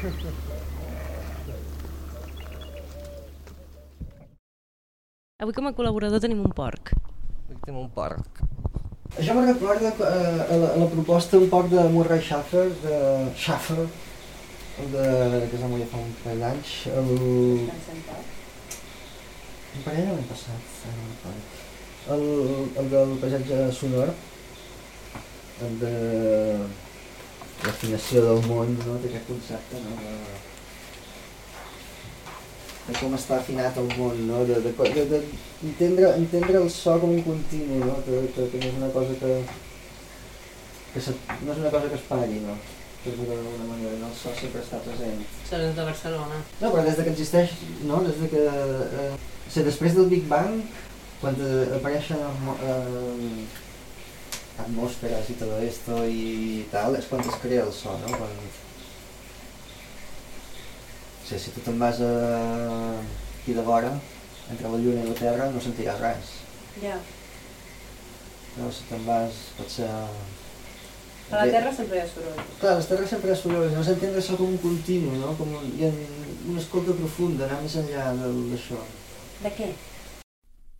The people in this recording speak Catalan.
Avui com a col·laborador tenim un porc. Aquí tenim un porc. Això me recorda a la proposta un poc de Murray Schafer, que es va morir fa un parell d'anys, un parell l'any passat, el del paisatge sonor, el de l'afinació del món, no? D'aquest concepte, no? De com està afinat el món, no? D'entendre el so com un continu, no? Que no és una cosa que no és una cosa que es pari, no? Per dir-ho d'alguna manera, no? El so sempre està present. Això és de Barcelona. No, però des que existeix, no? Des que... després del Big Bang, quan apareixen atmosferes i tot esto i tal, és quan es crea el so, no? Quan... si tu te'n vas aquí de vora, entre la lluna i la terra, no sentiràs res. Ja. Però si te'n vas, potser... A la terra sempre hi ha soroll. Clar, a la terra sempre hi ha soroll, no s'entén això com un continu, no? Hi ha una escolta profunda, anar més enllà d'això. De què?